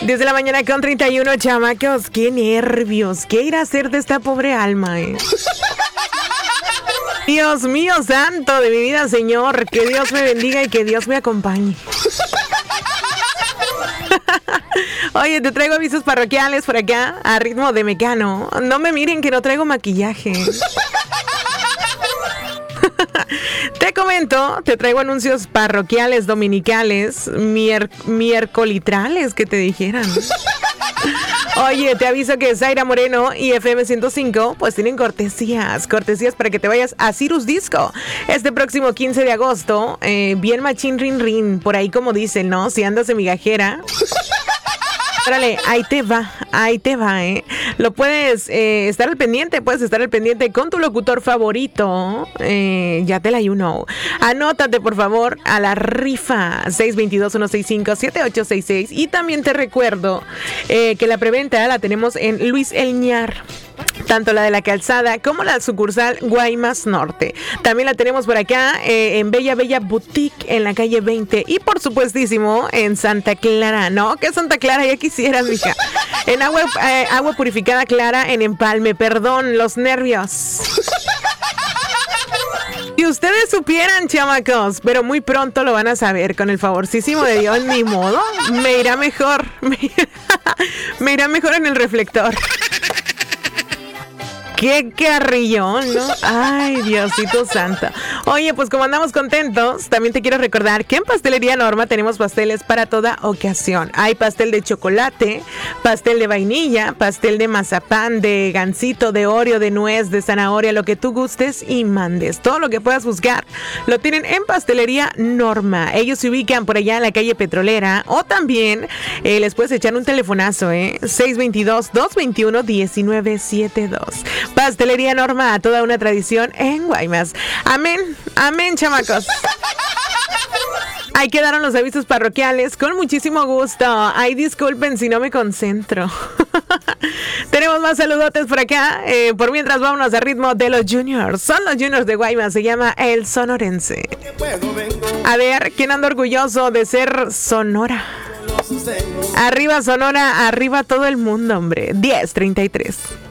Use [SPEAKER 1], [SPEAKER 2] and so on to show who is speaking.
[SPEAKER 1] 10 de la mañana con 31, chamacos. Qué nervios. ¿Qué irá a hacer de esta pobre alma, Dios mío santo de mi vida, Señor. Que Dios me bendiga y que Dios me acompañe. Oye, te traigo avisos parroquiales por acá a ritmo de Mecano. No me miren que no traigo maquillaje. Te comento, te traigo anuncios parroquiales, dominicales, miércolitrales, que te dijeran. Oye, te aviso que Zaira Moreno y FM 105 pues tienen cortesías para que te vayas a Cirrus Disco este próximo 15 de agosto. Bien machín rin rin, por ahí como dicen, ¿no? Si andas de migajera. Órale, ahí te va, Lo puedes estar al pendiente con tu locutor favorito. Ya te la Anótate, por favor, a la rifa 622-165-7866. Y también te recuerdo que la preventa la tenemos en Luis Elñar. Tanto la de la Calzada como la sucursal Guaymas Norte. También la tenemos por acá en Bella Boutique en la calle 20. Y por supuestísimo en Santa Clara. ¿No? ¿Qué Santa Clara? Ya quisieras, mija. En agua purificada clara en Empalme. Perdón, los nervios. Si ustedes supieran, chamacos, pero muy pronto lo van a saber, con el favorcísimo de Dios, ni modo. Me irá mejor. Me irá mejor en el reflector. ¡Qué carrillón!, ¿no? ¡Ay, Diosito santo! Oye, pues como andamos contentos, también te quiero recordar que en Pastelería Norma tenemos pasteles para toda ocasión. Hay pastel de chocolate, pastel de vainilla, pastel de mazapán, de gansito, de Oreo, de nuez, de zanahoria, lo que tú gustes y mandes. Todo lo que puedas buscar lo tienen en Pastelería Norma. Ellos se ubican por allá en la calle Petrolera, o también les puedes echar un telefonazo, 622-221-1972. Pastelería Norma, toda una tradición en Guaymas. Amén, amén, chamacos. Ahí quedaron los avisos parroquiales, con muchísimo gusto. Ay, disculpen si no me concentro. Tenemos más saludotes por acá. Por mientras, vámonos a ritmo de los Juniors. Son los Juniors de Guaymas, se llama El Sonorense. A ver, ¿quién anda orgulloso de ser Sonora? Arriba Sonora, arriba todo el mundo, hombre. 10:33.